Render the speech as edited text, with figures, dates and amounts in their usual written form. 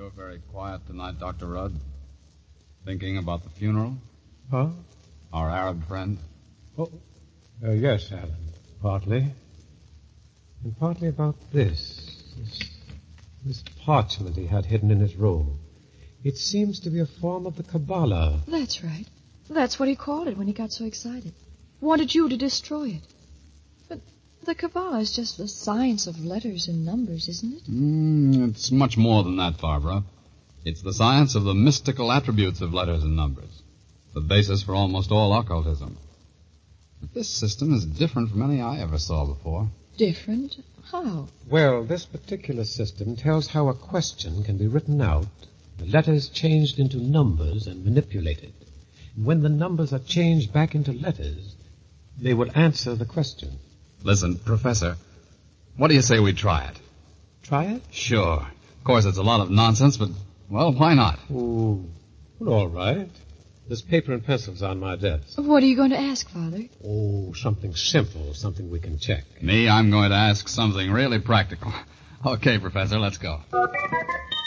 You're very quiet tonight, Dr. Rudd. Thinking about the funeral? Huh? Our Arab friend? Oh, yes, Alan. Partly. And partly about this parchment he had hidden in his room. It seems to be a form of the Kabbalah. That's right. That's what he called it when he got so excited. Wanted you to destroy it. But the Kabbalah is just the science of letters and numbers, isn't it? It's much more than that, Barbara. It's the science of the mystical attributes of letters and numbers. The basis for almost all occultism. But this system is different from any I ever saw before. Different? How? Well, this particular system tells how a question can be written out, the letters changed into numbers and manipulated. And when the numbers are changed back into letters, they will answer the question. Listen, Professor, what do you say we try it? Try it? Sure. Of course, it's a lot of nonsense, but, well, why not? Oh, well, all right. There's paper and pencils on my desk. What are you going to ask, Father? Oh, something simple, something we can check. Me, I'm going to ask something really practical. Okay, Professor, let's go.